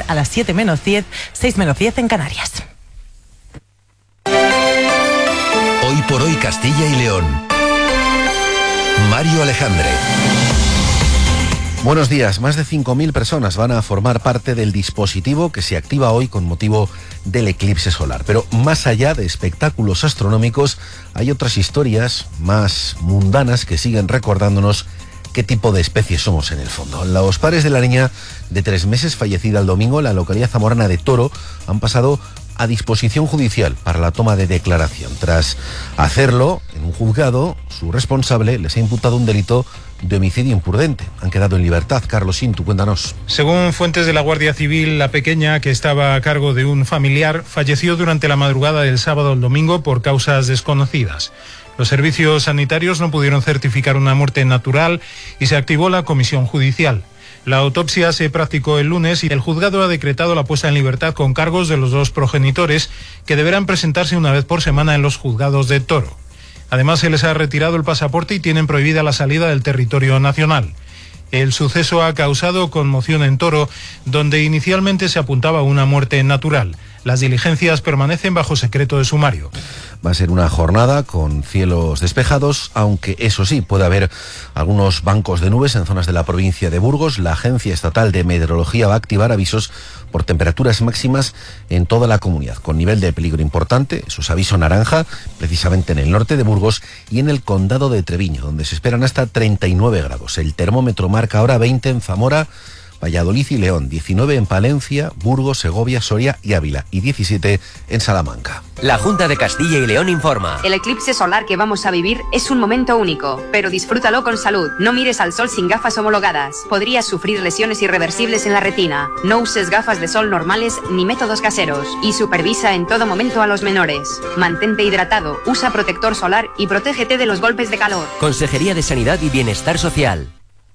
a las 7 menos 10, 6 menos 10 en Canarias. Hoy por hoy Castilla y León. Mario Alejandre. Buenos días. Más de 5.000 personas van a formar parte del dispositivo que se activa hoy con motivo del eclipse solar. Pero más allá de espectáculos astronómicos, hay otras historias más mundanas que siguen recordándonos qué tipo de especie somos en el fondo. Los padres de la niña de 3 meses fallecida el domingo en la localidad zamorana de Toro han pasado a disposición judicial para la toma de declaración. Tras hacerlo en un juzgado, su responsable les ha imputado un delito de homicidio imprudente. Han quedado en libertad. Carlos Sintu, cuéntanos. Según fuentes de la Guardia Civil, la pequeña, que estaba a cargo de un familiar, falleció durante la madrugada del sábado al domingo por causas desconocidas. Los servicios sanitarios no pudieron certificar una muerte natural y se activó la comisión judicial. La autopsia se practicó el lunes y el juzgado ha decretado la puesta en libertad con cargos de los dos progenitores, que deberán presentarse una vez por semana en los juzgados de Toro. Además, se les ha retirado el pasaporte y tienen prohibida la salida del territorio nacional. El suceso ha causado conmoción en Toro, donde inicialmente se apuntaba a una muerte natural. Las diligencias permanecen bajo secreto de sumario. Va a ser una jornada con cielos despejados, aunque eso sí, puede haber algunos bancos de nubes en zonas de la provincia de Burgos. La Agencia Estatal de Meteorología va a activar avisos por temperaturas máximas en toda la comunidad, con nivel de peligro importante. Eso es aviso naranja, precisamente en el norte de Burgos y en el condado de Treviño, donde se esperan hasta 39 grados. El termómetro marca ahora 20 en Zamora, Valladolid y León, 19 en Palencia, Burgos, Segovia, Soria y Ávila y 17 en Salamanca. La Junta de Castilla y León informa. El eclipse solar que vamos a vivir es un momento único, pero disfrútalo con salud. No mires al sol sin gafas homologadas. Podrías sufrir lesiones irreversibles en la retina. No uses gafas de sol normales ni métodos caseros. Y supervisa en todo momento a los menores. Mantente hidratado, usa protector solar y protégete de los golpes de calor. Consejería de Sanidad y Bienestar Social.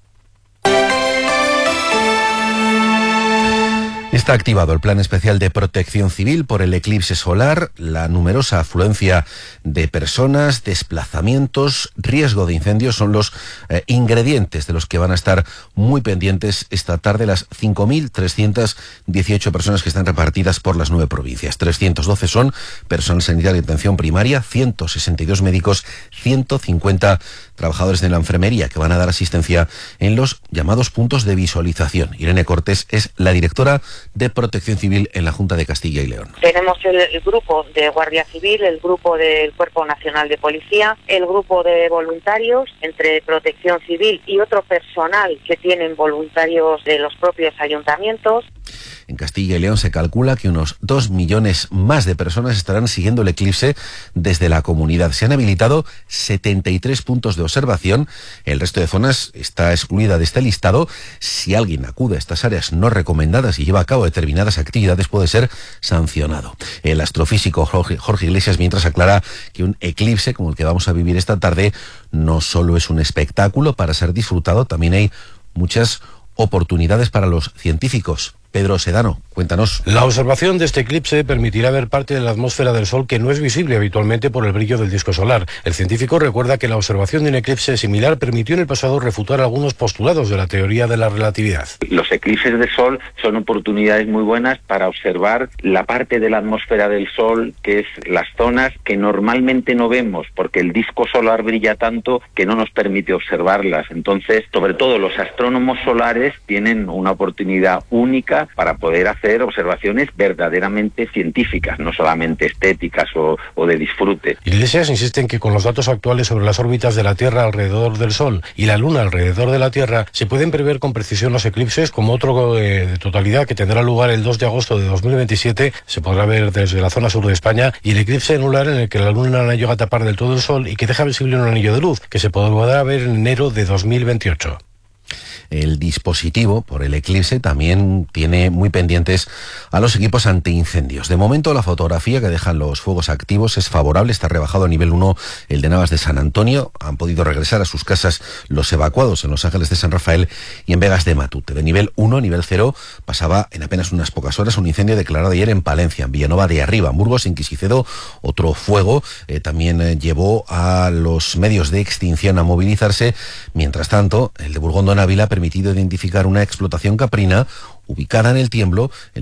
Está activado el Plan Especial de Protección Civil por el eclipse solar, la numerosa afluencia de personas, desplazamientos, riesgo de incendios son los ingredientes de los que van a estar muy pendientes esta tarde las 5.318 personas que están repartidas por las 9 provincias. 312 son personal sanitario de atención primaria, 162 médicos, 150 trabajadores de la enfermería que van a dar asistencia en los llamados puntos de visualización. Irene Cortés es la directora de Protección Civil en la Junta de Castilla y León. Tenemos el grupo de Guardia Civil, el grupo del Cuerpo Nacional de Policía, el grupo de voluntarios entre Protección Civil y otro personal que tienen voluntarios de los propios ayuntamientos. En Castilla y León se calcula que unos 2 millones más de personas estarán siguiendo el eclipse desde la comunidad. Se han habilitado 73 puntos de observación. El resto de zonas está excluida de este listado. Si alguien acude a estas áreas no recomendadas y lleva a cabo determinadas actividades, puede ser sancionado. El astrofísico Jorge Iglesias, mientras, aclara que un eclipse como el que vamos a vivir esta tarde no solo es un espectáculo para ser disfrutado, también hay muchas oportunidades para los científicos. Pedro Sedano, cuéntanos. La observación de este eclipse permitirá ver parte de la atmósfera del Sol que no es visible habitualmente por el brillo del disco solar. El científico recuerda que la observación de un eclipse similar permitió en el pasado refutar algunos postulados de la teoría de la relatividad. Los eclipses de Sol son oportunidades muy buenas para observar la parte de la atmósfera del Sol, que es las zonas que normalmente no vemos, porque el disco solar brilla tanto que no nos permite observarlas. Entonces, sobre todo los astrónomos solares tienen una oportunidad única para poder hacer observaciones verdaderamente científicas, no solamente estéticas o de disfrute. Iglesias insiste en que con los datos actuales sobre las órbitas de la Tierra alrededor del Sol y la Luna alrededor de la Tierra, se pueden prever con precisión los eclipses, como otro de totalidad que tendrá lugar el 2 de agosto de 2027, se podrá ver desde la zona sur de España, y el eclipse anular en el que la Luna no llega a tapar del todo el Sol y que deja visible un anillo de luz, que se podrá ver en enero de 2028. El dispositivo por el eclipse también tiene muy pendientes a los equipos antiincendios. De momento, la fotografía que dejan los fuegos activos es favorable. Está rebajado a nivel 1 el de Navas de San Antonio. Han podido regresar a sus casas los evacuados en Los Ángeles de San Rafael y en Vegas de Matute. De nivel 1 a nivel 0 pasaba en apenas unas pocas horas un incendio declarado ayer en Palencia, en Villanova de Arriba, en Burgos, en Quisicedo. Otro fuego también llevó a los medios de extinción a movilizarse. Mientras tanto, el de Burgondo en Ávila ha permitido identificar una explotación caprina ubicada en el Tiemblo,